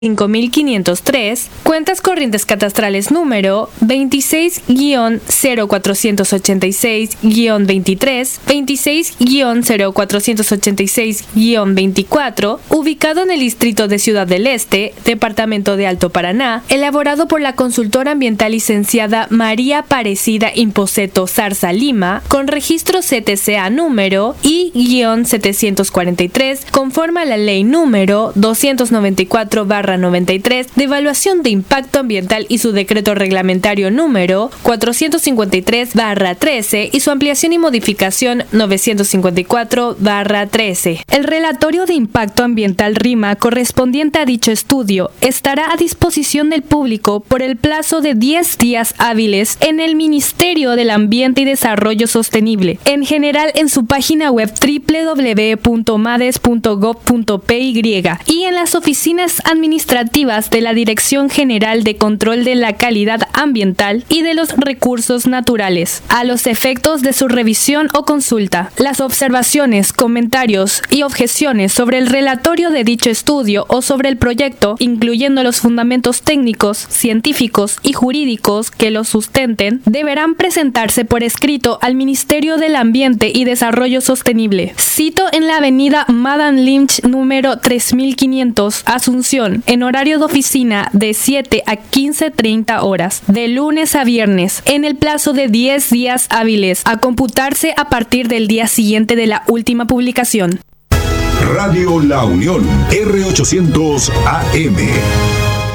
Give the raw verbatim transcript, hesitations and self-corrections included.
cinco mil quinientos tres, cuentas corrientes catastrales número veintiséis guión cero cuatrocientos ochenta y seis guión veintitrés, veintiséis guión cero cuatrocientos ochenta y seis guión veinticuatro, ubicado en el distrito de Ciudad del Este, departamento de Alto Paraná, elaborado por la consultora ambiental licenciada María Aparecida Imposeto Zarza Lima, con registro C T C A número I setecientos cuarenta y tres, conforme a la ley número doscientos noventa y cuatro barra noventa y tres de evaluación de impacto ambiental y su decreto reglamentario número cuatrocientos cincuenta y tres barra trece y su ampliación y modificación novecientos cincuenta y cuatro barra trece. El relatorio de impacto ambiental RIMA correspondiente a dicho estudio estará a disposición del público por el plazo de diez días hábiles en el Ministerio del Ambiente y Desarrollo Sostenible, en general en su página web doble u doble u doble u punto mades punto gob punto pe y y en las oficinas administrativas de la Dirección General de Control de la Calidad Ambiental y de los Recursos Naturales, a los efectos de su revisión o consulta. Las observaciones, comentarios y objeciones sobre el relatorio de dicho estudio o sobre el proyecto, incluyendo los fundamentos técnicos, científicos y jurídicos que lo sustenten, deberán presentarse por escrito al Ministerio del Ambiente y Desarrollo Sostenible. Cito en la avenida Madame Lynch número tres mil quinientos, Asunción, en horario de oficina de siete a quince treinta horas, de lunes a viernes, en el plazo de diez días hábiles, a computarse a partir del día siguiente de la última publicación. Radio La Unión, R ochocientos A M.